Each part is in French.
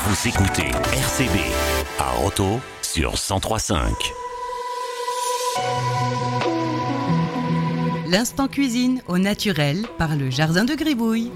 Vous écoutez RCV à Roto sur 103.5. L'instant cuisine au naturel par le Jardin de Gribouille.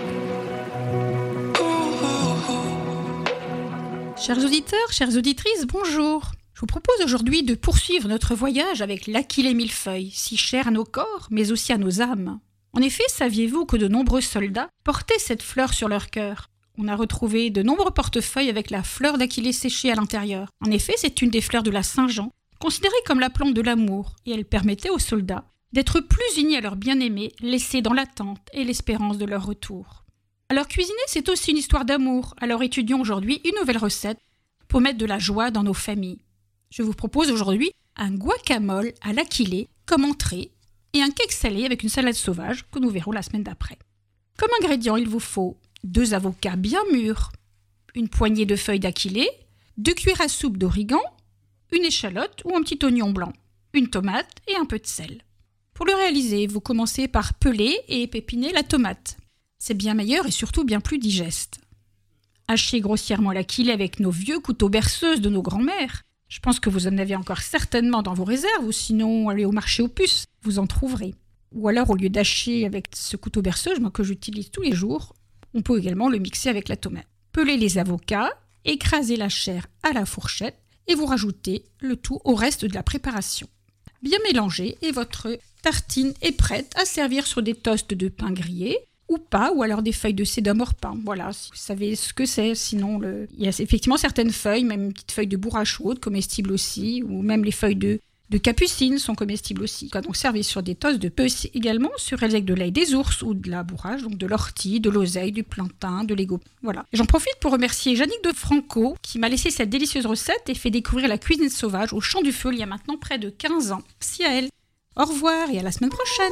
Chers auditeurs, chères auditrices, bonjour. Je vous propose aujourd'hui de poursuivre notre voyage avec l'Achillée millefeuille, si cher à nos corps, mais aussi à nos âmes. En effet, saviez-vous que de nombreux soldats portaient cette fleur sur leur cœur ? On a retrouvé de nombreux portefeuilles avec la fleur d'Achillée séchée à l'intérieur. En effet, c'est une des fleurs de la Saint-Jean, considérée comme la plante de l'amour, et elle permettait aux soldats d'être plus unis à leur bien-aimé, laissés dans l'attente et l'espérance de leur retour. Alors cuisiner, c'est aussi une histoire d'amour. Alors étudions aujourd'hui une nouvelle recette pour mettre de la joie dans nos familles. Je vous propose aujourd'hui un guacamole à l'Achillée comme entrée et un cake salé avec une salade sauvage que nous verrons la semaine d'après. Comme ingrédients, il vous faut 2 avocats bien mûrs, une poignée de feuilles d'Achillée, 2 cuillères à soupe d'origan, une échalote ou un petit oignon blanc, une tomate et un peu de sel. Pour le réaliser, vous commencez par peler et épépiner la tomate. C'est bien meilleur et surtout bien plus digeste. Hachez grossièrement l'Achillée avec nos vieux couteaux berceuses de nos grands-mères. Je pense que vous en avez encore certainement dans vos réserves, ou sinon allez au marché aux puces, vous en trouverez. Ou alors au lieu d'hacher avec ce couteau berceuse, moi que j'utilise tous les jours, on peut également le mixer avec la tomate. Pelez les avocats, écrasez la chair à la fourchette et vous rajoutez le tout au reste de la préparation. Bien mélangé et votre tartine est prête à servir sur des toasts de pain grillé ou pas, ou alors des feuilles de sédum pain. Voilà, si vous savez ce que c'est. Sinon, il y a effectivement certaines feuilles, même une petite feuille de bourrache chaude, comestibles aussi, ou même les feuilles de capucine sont comestibles aussi. Donc servi sur des toasts de peu également, sur elles avec de l'ail des ours ou de la bourrache, donc de l'ortie, de l'oseille, du plantain, de l'ego. Voilà. Et j'en profite pour remercier Yannick de Franco qui m'a laissé cette délicieuse recette et fait découvrir la cuisine sauvage au Champ du Feu il y a maintenant près de 15 ans. Merci à elle. Au revoir et à la semaine prochaine.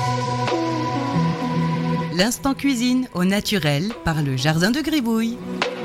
L'instant cuisine au naturel par le Jardin de Gribouille.